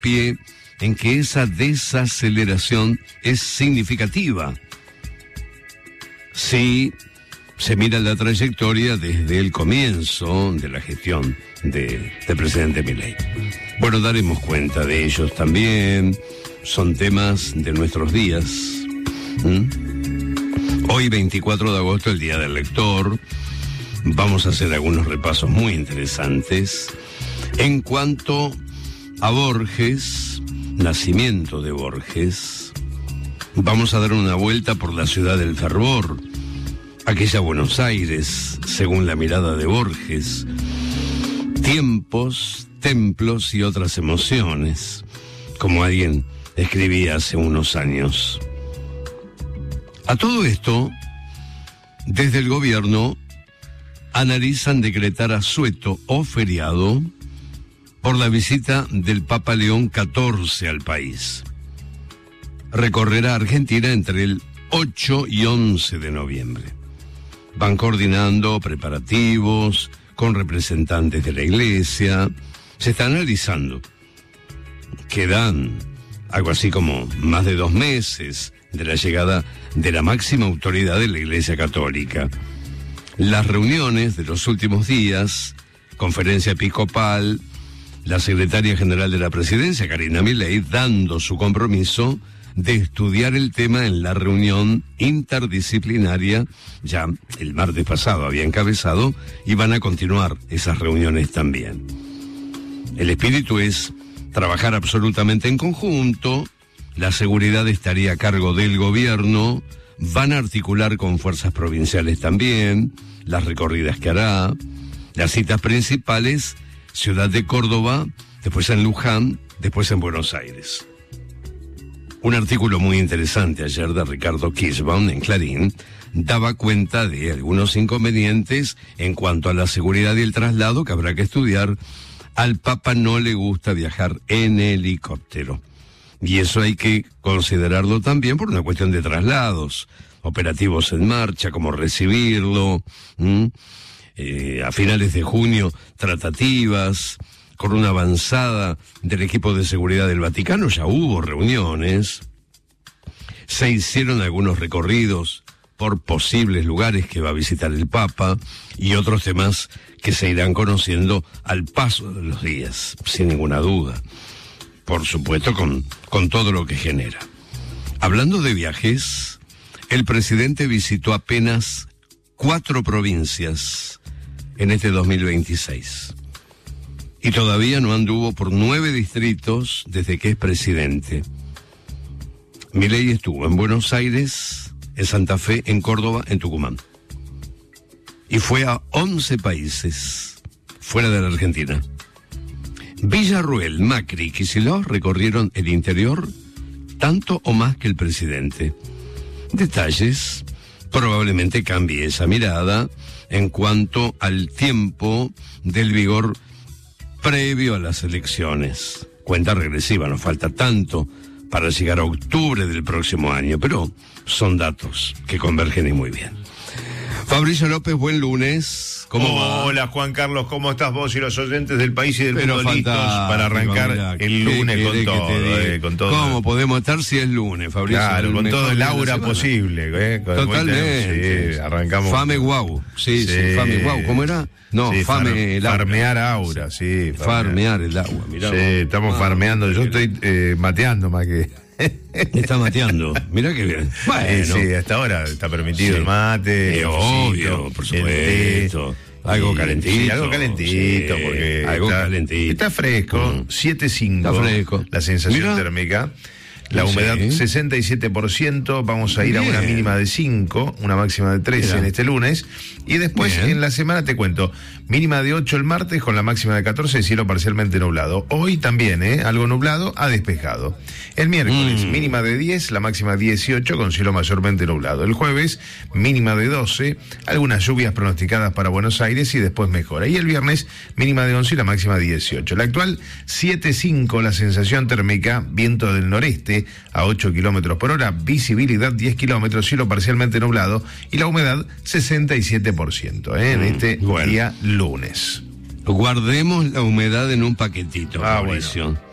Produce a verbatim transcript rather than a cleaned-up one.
hincapié en que esa desaceleración es significativa. Sí, se mira la trayectoria desde el comienzo de la gestión de, del presidente Milei. Bueno, daremos cuenta de ellos también. Son temas de nuestros días. ¿Mm? Hoy, veinticuatro de agosto, el Día del Lector. Vamos a hacer algunos repasos muy interesantes. En cuanto a Borges, nacimiento de Borges, vamos a dar una vuelta por la ciudad del fervor, aquella Buenos Aires, según la mirada de Borges. Tiempos, templos y otras emociones, como alguien escribía hace unos años. A todo esto, desde el gobierno analizan decretar asueto o feriado por la visita del Papa León catorce al país. Recorrerá Argentina entre el ocho y once de noviembre. Van coordinando preparativos con representantes de la Iglesia. Se está analizando. Quedan algo así como más de dos meses de la llegada de la máxima autoridad de la Iglesia Católica. Las reuniones de los últimos días, conferencia episcopal, la secretaria general de la presidencia, Karina Milei, dando su compromiso de estudiar el tema en la reunión interdisciplinaria, ya el martes pasado había encabezado, y van a continuar esas reuniones también. El espíritu es trabajar absolutamente en conjunto, la seguridad estaría a cargo del gobierno, van a articular con fuerzas provinciales también, las recorridas que hará, las citas principales, Ciudad de Córdoba, después en Luján, después en Buenos Aires. Un artículo muy interesante ayer de Ricardo Kirschbaum en Clarín daba cuenta de algunos inconvenientes en cuanto a la seguridad y el traslado que habrá que estudiar. Al Papa no le gusta viajar en helicóptero. Y eso hay que considerarlo también por una cuestión de traslados, operativos en marcha, como recibirlo, eh, a finales de junio, tratativas, con una avanzada del equipo de seguridad del Vaticano, ya hubo reuniones, se hicieron algunos recorridos por posibles lugares que va a visitar el Papa y otros temas que se irán conociendo al paso de los días, sin ninguna duda. Por supuesto, con, con todo lo que genera. Hablando de viajes, el presidente visitó apenas cuatro provincias en este dos mil veintiséis. Y todavía no anduvo por nueve distritos desde que es presidente. Milei estuvo en Buenos Aires, en Santa Fe, en Córdoba, en Tucumán. Y fue a once países fuera de la Argentina. Villarruel, Macri y Kicillof recorrieron el interior tanto o más que el presidente. Detalles, probablemente cambie esa mirada en cuanto al tiempo del vigor previo a las elecciones. Cuenta regresiva, nos falta tanto para llegar a octubre del próximo año, pero son datos que convergen y muy bien. Fabricio López, buen lunes. ¿Cómo va? Hola, Juan Carlos, ¿cómo estás vos y los oyentes del país y del Pero mundo listos para arrancar mirá, el lunes con todo, eh, con todo? ¿Cómo podemos estar si es lunes, Fabricio? Claro, con todo el aura posible. Eh, Totalmente. Sí, arrancamos. Fame guau. Sí, sí, sí, Fame guau. ¿Cómo era? No, sí, fame far, el aura. Farmear aura, sí. Farmear, farmear el agua, mirá. Sí, vos. estamos ah, farmeando. Yo estoy eh, mateando más que... Está mateando, mirá que bien. Bueno, sí, hasta ahora está permitido sí. el mate, eh, obvio, por supuesto. Algo calentito. Sí, algo calentito, sí, porque algo está, calentito. Está fresco, mm. siete cinco. Está fresco. La sensación Mirá. térmica. La humedad sí. sesenta y siete por ciento, vamos a ir Bien. a una mínima de cinco, una máxima de trece Mirá. en este lunes. Y después Bien. en la semana te cuento, mínima de ocho el martes con la máxima de catorce, cielo parcialmente nublado. Hoy también, ¿eh? Algo nublado a despejado. El miércoles, mm. mínima de diez, la máxima dieciocho con cielo mayormente nublado. El jueves, mínima de doce, algunas lluvias pronosticadas para Buenos Aires y después mejora. Y el viernes, mínima de once y la máxima dieciocho. La actual, siete cinco, la sensación térmica, viento del noreste a ocho kilómetros por hora, visibilidad diez kilómetros, cielo parcialmente nublado y la humedad sesenta y siete por ciento, ¿eh? en este bueno. día lunes. Guardemos la humedad en un paquetito, ah, Mauricio. Bueno.